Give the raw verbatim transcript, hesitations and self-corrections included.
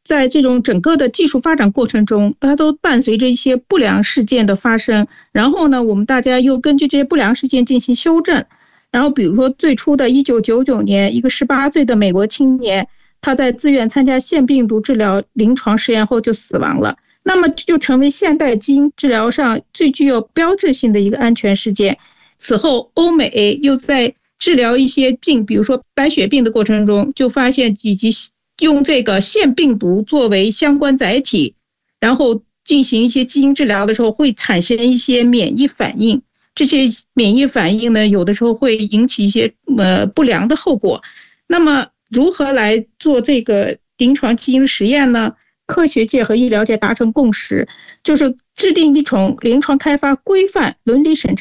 在这种整个的技术发展过程中，它都伴随着一些不良事件的发生，然后呢，我们大家又根据这些不良事件进行修正。然后比如说最初的一九九九年，一个十八岁的美国青年，他在自愿参加腺病毒治疗临床实验后就死亡了，那么就成为现代基因治疗上最具有标志性的一个安全事件。此后欧美又在治疗一些病，比如说白血病的过程中，就发现以及用这个腺病毒作为相关载体，然后进行一些基因治疗的时候会产生一些免疫反应，这些免疫反应呢，有的时候会引起一些呃不良的后果。那么如何来做这个临床基因实验呢？科学界和医疗界达成共识，就是制定一种临床开发规范、伦理审查